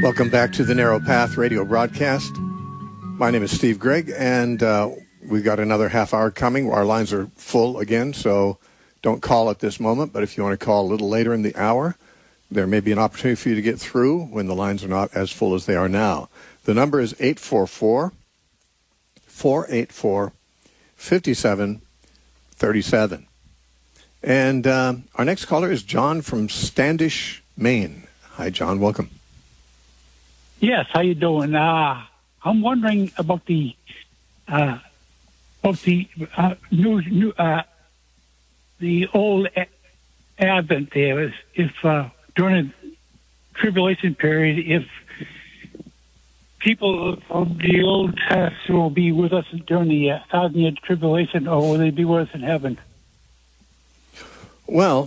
Welcome back to the Narrow Path radio broadcast. My name is Steve Gregg, and we've got another half hour coming. Our lines are full again, so don't call at this moment. But if you want to call a little later in the hour, there may be an opportunity for you to get through when the lines are not as full as they are now. The number is 844-484-5737. And our next caller is John from Standish, Maine. Hi, John. Welcome. Yes, how you doing? I'm wondering about the old Advent there. If during the tribulation period, if people of the Old Testament will be with us during the 1,000-year tribulation, or will they be with us in heaven? Well,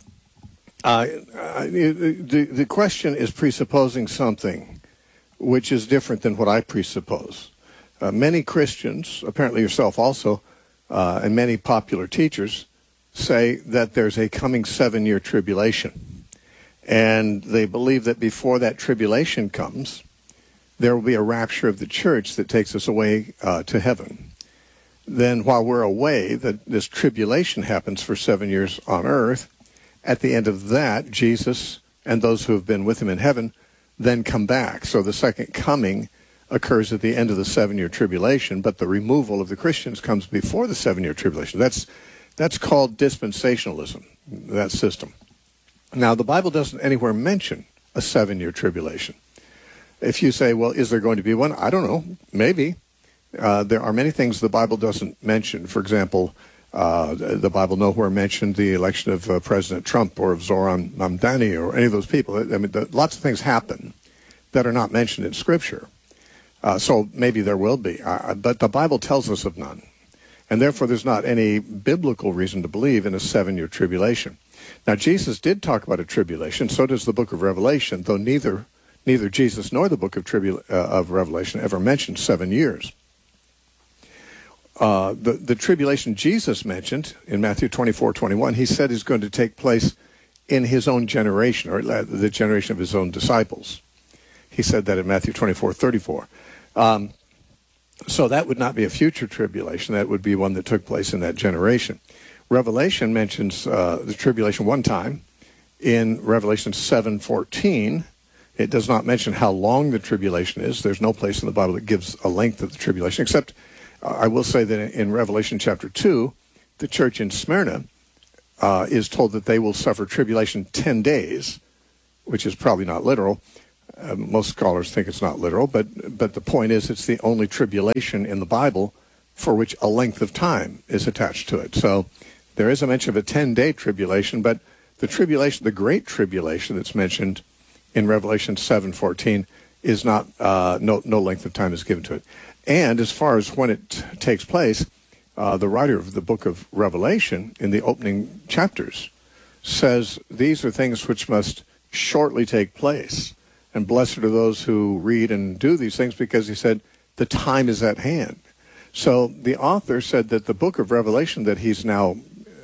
the question is presupposing something which is different than what I presuppose. Many Christians, apparently yourself also, and many popular teachers say that there's a coming 7-year tribulation. And they believe that before that tribulation comes, there will be a rapture of the church that takes us away to heaven. Then while we're away, this tribulation happens for 7 years on earth. At the end of that, Jesus and those who have been with him in heaven then come back. So the second coming occurs at the end of the 7-year tribulation, but the removal of the Christians comes before the 7-year tribulation. That's called dispensationalism, that system. Now, the Bible doesn't anywhere mention a 7-year tribulation. If you say, well, is there going to be one? I don't know. Maybe. There are many things the Bible doesn't mention. For example, the Bible nowhere mentioned the election of President Trump or of Zoran Mamdani or any of those people. I mean, lots of things happen that are not mentioned in Scripture. So maybe there will be. But the Bible tells us of none. And therefore, there's not any biblical reason to believe in a 7-year tribulation. Now, Jesus did talk about a tribulation. So does the book of Revelation, though neither Jesus nor the book of Revelation ever mentioned 7 years. The tribulation Jesus mentioned in Matthew 24:21, he said is going to take place in his own generation, or the generation of his own disciples. He said that in Matthew 24:34. So that would not be a future tribulation. That would be one that took place in that generation. Revelation mentions the tribulation one time in Revelation 7:14. It does not mention how long the tribulation is. There's no place in the Bible that gives a length of the tribulation, except I will say that in Revelation chapter 2, the church in Smyrna is told that they will suffer tribulation 10 days, which is probably not literal. Most scholars think it's not literal, but the point is it's the only tribulation in the Bible for which a length of time is attached to it. So there is a mention of a 10-day tribulation, but the tribulation, the great tribulation that's mentioned in Revelation 7:14 is not, no length of time is given to it. And as far as when it takes place, the writer of the book of Revelation in the opening chapters says these are things which must shortly take place. And blessed are those who read and do these things, because he said the time is at hand. So the author said that the book of Revelation that he's now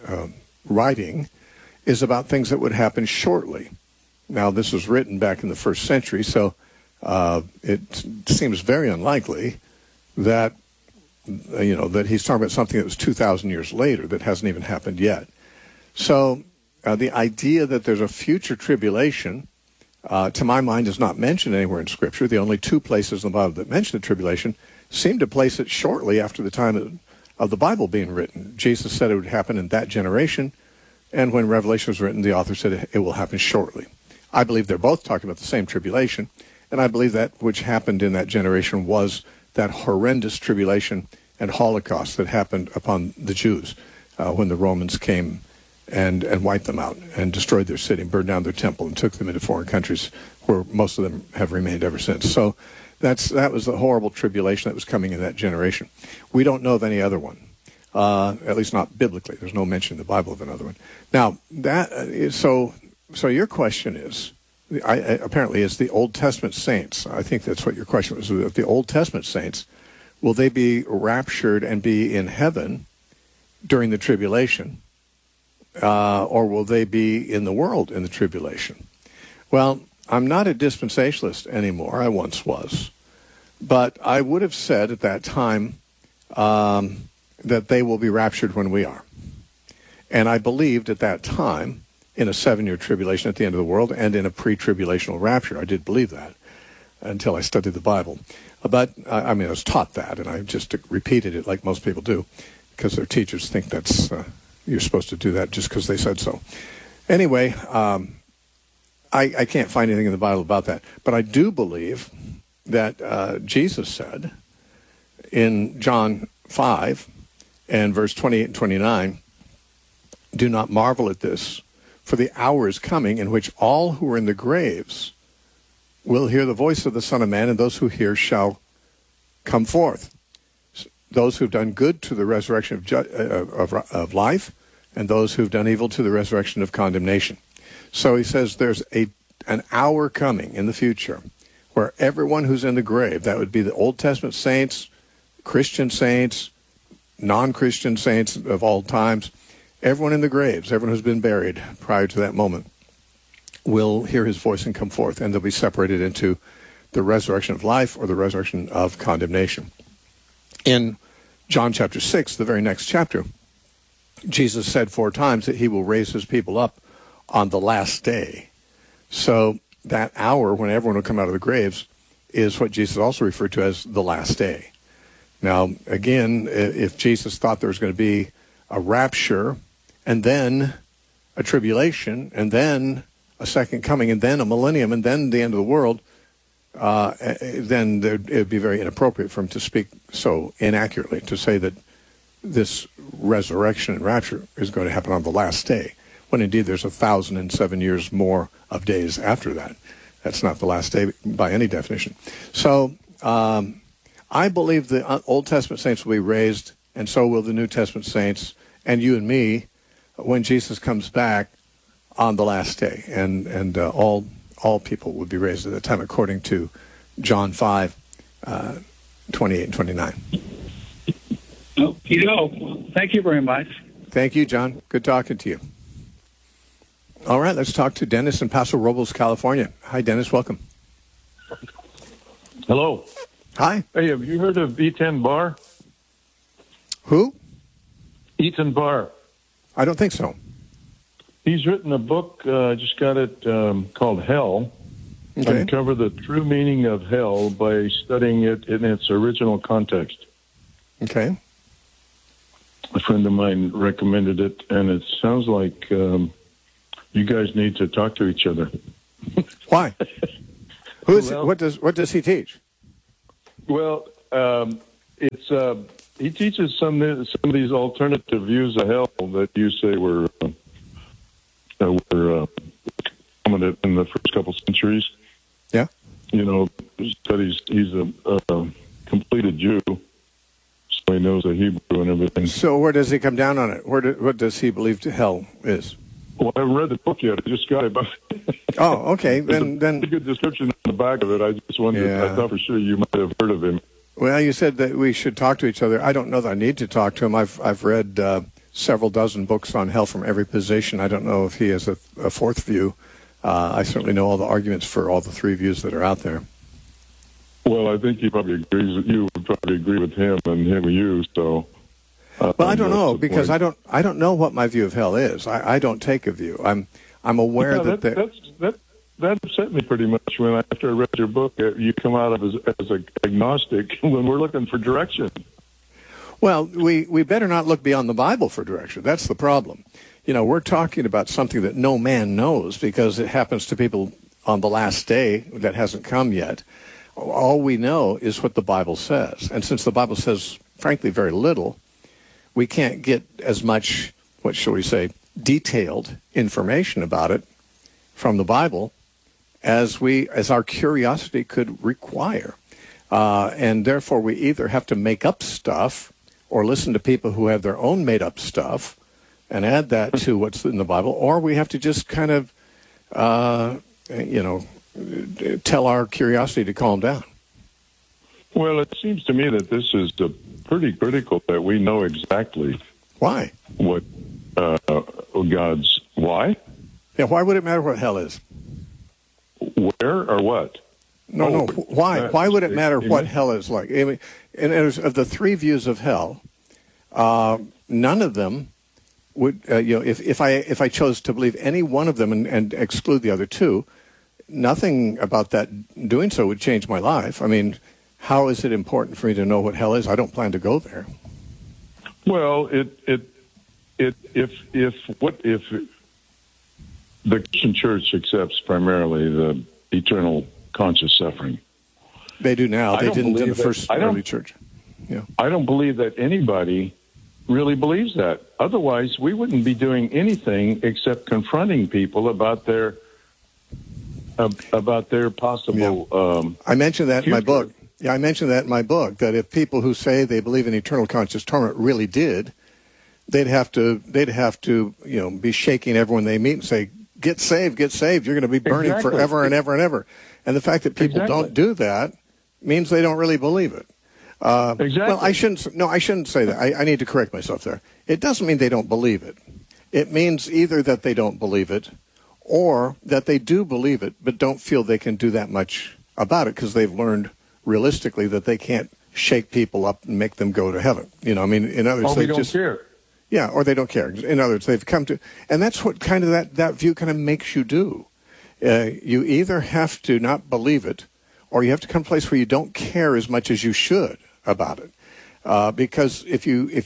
writing is about things that would happen shortly. Now, this was written back in the 1st century, so it seems very unlikely that, that he's talking about something that was 2,000 years later that hasn't even happened yet. So the idea that there's a future tribulation, to my mind, is not mentioned anywhere in Scripture. The only two places in the Bible that mention the tribulation seem to place it shortly after the time of the Bible being written. Jesus said it would happen in that generation, and when Revelation was written, the author said it will happen shortly. I believe they're both talking about the same tribulation, and I believe that which happened in that generation was that horrendous tribulation and Holocaust that happened upon the Jews when the Romans came and wiped them out and destroyed their city, burned down their temple, and took them into foreign countries where most of them have remained ever since. So that was the horrible tribulation that was coming in that generation. We don't know of any other one, at least not biblically. There's no mention in the Bible of another one. Now, so your question is, apparently, is the Old Testament saints. I think that's what your question was. The Old Testament saints, will they be raptured and be in heaven during the tribulation, or will they be in the world in the tribulation? Well, I'm not a dispensationalist anymore. I once was. But I would have said at that time that they will be raptured when we are. And I believed at that time in a 7-year tribulation at the end of the world and in a pre-tribulational rapture. I did believe that until I studied the Bible. But, I was taught that, and I just repeated it like most people do, because their teachers think that's you're supposed to do that just because they said so. Anyway, I can't find anything in the Bible about that. But I do believe that Jesus said in John 5 and verse 28 and 29, "Do not marvel at this, for the hour is coming in which all who are in the graves will hear the voice of the Son of Man, and those who hear shall come forth. Those who've done good to the resurrection of life, and those who've done evil to the resurrection of condemnation." So he says there's an hour coming in the future where everyone who's in the grave, that would be the Old Testament saints, Christian saints, non-Christian saints of all times, everyone in the graves, everyone who's been buried prior to that moment, will hear his voice and come forth, and they'll be separated into the resurrection of life or the resurrection of condemnation. In John chapter 6, the very next chapter, Jesus said 4 times that he will raise his people up on the last day. So that hour when everyone will come out of the graves is what Jesus also referred to as the last day. Now, again, if Jesus thought there was going to be a rapture and then a tribulation and then a second coming and then a millennium and then the end of the world, then it would be very inappropriate for him to speak so inaccurately, to say that this resurrection and rapture is going to happen on the last day, when indeed there's 1,007 years more of days after that. That's not the last day by any definition. So I believe the Old Testament saints will be raised, and so will the New Testament saints, and you and me, when Jesus comes back on the last day. And all people would be raised at that time, according to John 5, 28 and 29. Thank you very much. Thank you, John. Good talking to you. All right, let's talk to Dennis in Paso Robles, California. Hi, Dennis. Welcome. Hello. Hi. Hey, have you heard of Eitan Bar? Who? Eitan Bar. I don't think so. He's written a book, just got it called Hell. Okay. Uncover the true meaning of hell by studying it in its original context. Okay. A friend of mine recommended it, and it sounds like you guys need to talk to each other. Why? What does he teach? Well, he teaches some of these alternative views of hell that you say were prominent in the first couple centuries. Yeah. You know, studies. He's a completed Jew, so he knows the Hebrew and everything. So where does he come down on it? What does he believe hell is? Well, I haven't read the book yet. I just got it. But Oh, okay. Then a good description on the back of it. I just wondered. Yeah. I thought for sure you might have heard of him. Well, you said that we should talk to each other. I don't know that I need to talk to him. I've read several dozen books on hell from every position. I don't know if he has a fourth view. I certainly know all the arguments for all the 3 views that are out there. Well, I think he probably agrees with you. Would probably agree with him and him with you. So. Well, I don't know, because point. I don't know what my view of hell is. I don't take a view. I'm aware that upset me pretty much when after I read your book, you come out of as an agnostic when we're looking for direction. Well, we better not look beyond the Bible for direction. That's the problem. You know, we're talking about something that no man knows because it happens to people on the last day that hasn't come yet. All we know is what the Bible says. And since the Bible says, frankly, very little, we can't get as much, what shall we say, detailed information about it from the Bible as our curiosity could require. And therefore, we either have to make up stuff or listen to people who have their own made-up stuff and add that to what's in the Bible, or we have to just kind of, tell our curiosity to calm down. Well, it seems to me that this is pretty critical that we know exactly Why? what God's why. Yeah, why would it matter what hell is? Well, there or what? No. Why? That's Why would it matter what amen. hell is like? I mean, and of the three views of hell, none of them would, if I chose to believe any one of them and exclude the other two, nothing about that doing so would change my life. I mean, how is it important for me to know what hell is? I don't plan to go there. Well, if the Christian Church accepts primarily the eternal conscious suffering. They do now. I They don't didn't in believe the that- first I don't- early church. Yeah. I don't believe that anybody really believes that. Otherwise, we wouldn't be doing anything except confronting people about their possible. I mentioned that in my future. book. Yeah, I mentioned that in my book, that if people who say they believe in eternal conscious torment really did, they'd have to be shaking everyone they meet and say, get saved, you're going to be burning Exactly. forever and ever and ever. And the fact that people Exactly. don't do that means they don't really believe it. Exactly. Well, I shouldn't say that. I need to correct myself there. It doesn't mean they don't believe it. It means either that they don't believe it or that they do believe it but don't feel they can do that much about it because they've learned realistically that they can't shake people up and make them go to heaven. In other words, we they don't just care. Yeah, or they don't care. In other words, they've come to, and that's what kind of that view kind of makes you do. You either have to not believe it, or you have to come to a place where you don't care as much as you should about it. Because if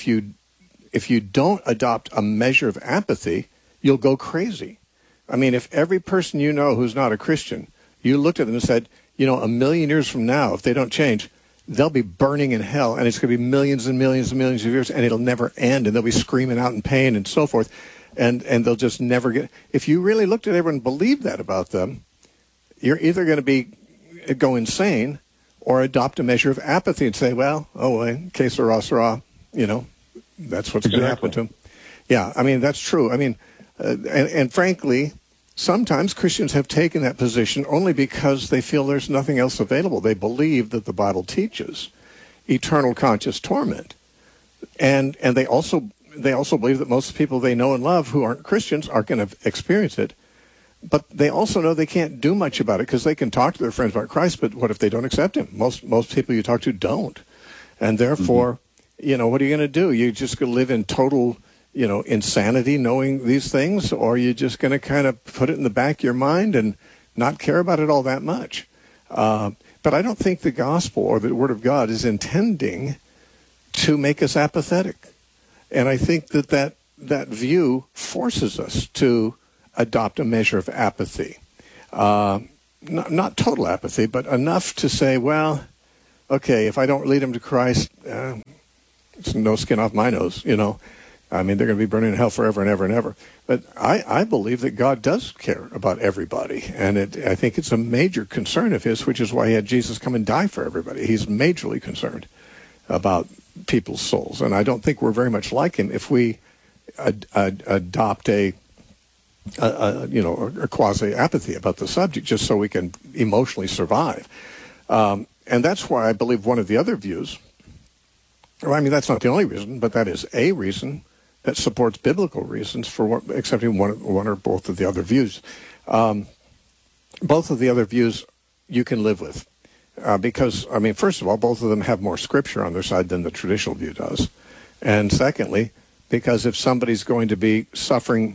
you don't adopt a measure of apathy, you'll go crazy. I mean, if every person you know who's not a Christian, you looked at them and said, a million years from now, if they don't change, they'll be burning in hell, and it's going to be millions and millions and millions of years, and it'll never end, and they'll be screaming out in pain and so forth, and they'll just never get. If you really looked at everyone and believed that about them, you're either going to go insane or adopt a measure of apathy and say, well, que sera, sera, that's what's going to happen to them. Yeah, I mean, that's true. I mean, and frankly, sometimes Christians have taken that position only because they feel there's nothing else available. They believe that the Bible teaches eternal conscious torment. And they also believe that most people they know and love who aren't Christians are going to experience it. But they also know they can't do much about it because they can talk to their friends about Christ, but what if they don't accept him? Most people you talk to don't. And therefore, what are you going to do? You're just going to live in total insanity knowing these things, or you're just going to kind of put it in the back of your mind and not care about it all that much. But I don't think the gospel or the Word of God is intending to make us apathetic. And I think that view forces us to adopt a measure of apathy. Not total apathy, but enough to say, well, okay, if I don't lead them to Christ, it's no skin off my nose, I mean, they're going to be burning in hell forever and ever and ever. But I believe that God does care about everybody. And I think it's a major concern of his, which is why he had Jesus come and die for everybody. He's majorly concerned about people's souls. And I don't think we're very much like him if we adopt a quasi-apathy about the subject just so we can emotionally survive. And that's why I believe one of the other views, well, I mean, that's not the only reason, but that is a reason that supports biblical reasons for accepting one or both of the other views. Both of the other views you can live with. Because, I mean, first of all, both of them have more scripture on their side than the traditional view does. And secondly, because if somebody's going to be suffering,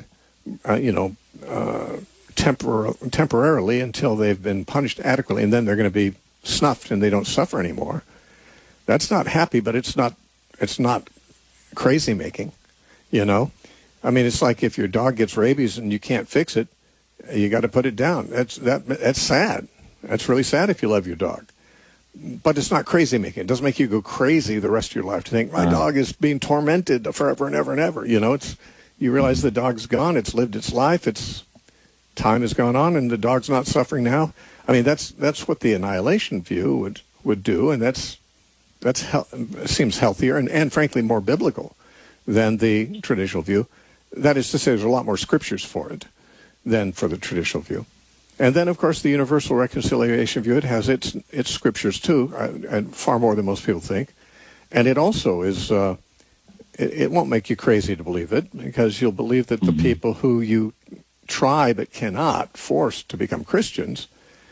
temporarily until they've been punished adequately, and then they're going to be snuffed and they don't suffer anymore, that's not happy, but it's not crazy making, I mean, it's like if your dog gets rabies and you can't fix it, you got to put it down. That's sad. That's really sad if you love your dog. But it's not crazy making. It doesn't make you go crazy the rest of your life to think, my dog is being tormented forever and ever and ever. You realize the dog's gone. It's lived its life. Time has gone on, and the dog's not suffering now. I mean, that's what the annihilation view would do, and that seems healthier and frankly more biblical than the traditional view. That is to say, there's a lot more scriptures for it than for the traditional view. And then, of course, the universal reconciliation view, it has its scriptures too, and far more than most people think. And it also is, it won't make you crazy to believe it, because you'll believe that the people who you try but cannot force to become Christians,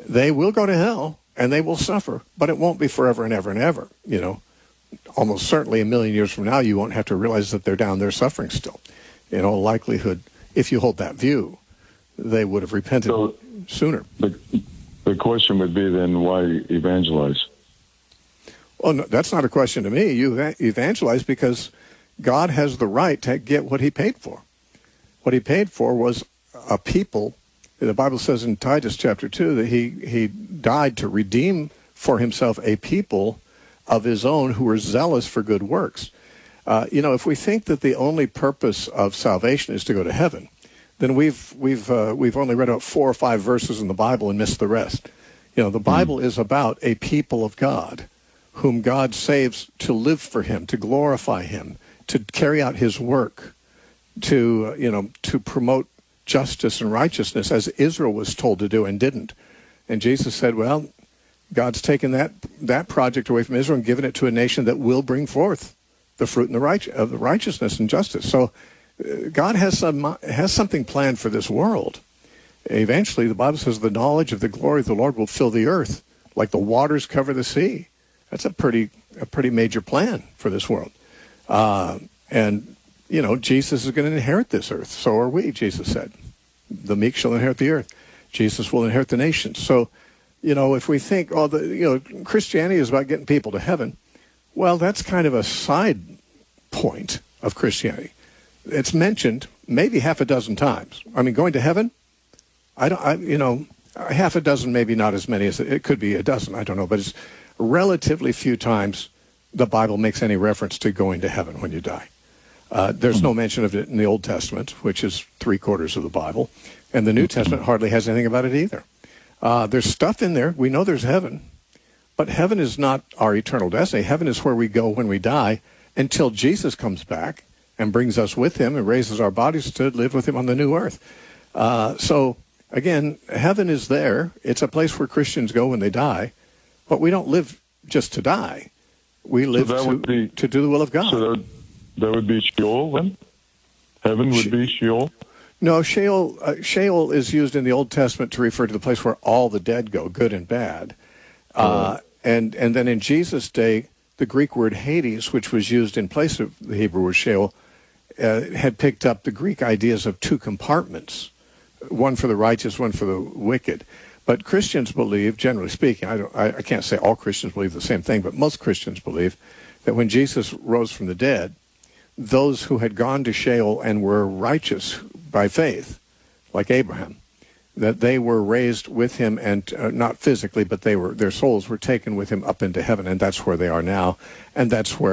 they will go to hell and they will suffer, but it won't be forever and ever and ever. Almost certainly a million years from now, you won't have to realize that they're down there suffering still. In all likelihood, if you hold that view, they would have repented sooner. The question would be then, why evangelize? Well, no, that's not a question to me. You evangelize because God has the right to get what he paid for. What he paid for was a people. The Bible says in Titus chapter 2 that he died to redeem for himself a people of his own who were zealous for good works. If we think that the only purpose of salvation is to go to heaven, then we've only read about 4 or 5 verses in the Bible and missed the rest. The Bible is about a people of God whom God saves to live for him, to glorify him, to carry out his work, to promote justice and righteousness as Israel was told to do and didn't. And Jesus said, well, God's taken that project away from Israel and given it to a nation that will bring forth the fruit and of the righteousness and justice. So God has something planned for this world. Eventually, the Bible says the knowledge of the glory of the Lord will fill the earth like the waters cover the sea. That's a pretty major plan for this world. Jesus is going to inherit this earth. So are we, Jesus said. The meek shall inherit the earth. Jesus will inherit the nations. So, if we think, Christianity is about getting people to heaven, well, that's kind of a side point of Christianity. It's mentioned maybe half a dozen times. I mean, going to heaven, half a dozen, maybe not as many as it could be a dozen. I don't know, but it's relatively few times the Bible makes any reference to going to heaven when you die. There's no mention of it in the Old Testament, which is 3/4 of the Bible, and the New Testament hardly has anything about it either. There's stuff in there. We know there's heaven, but heaven is not our eternal destiny. Heaven is where we go when we die until Jesus comes back and brings us with him and raises our bodies to live with him on the new earth. So, again, heaven is there. It's a place where Christians go when they die, but we don't live just to die. We live to do the will of God. So that would be Sheol then? Heaven would be Sheol? No, Sheol is used in the Old Testament to refer to the place where all the dead go, good and bad. And then in Jesus' day, the Greek word Hades, which was used in place of the Hebrew word Sheol, had picked up the Greek ideas of 2 compartments, one for the righteous, one for the wicked. But Christians believe, generally speaking, I can't say all Christians believe the same thing, but most Christians believe that when Jesus rose from the dead, those who had gone to Sheol and were righteous by faith, like Abraham, that they were raised with him, and not physically, but their souls were taken with him up into heaven, and that's where they are now, and that's where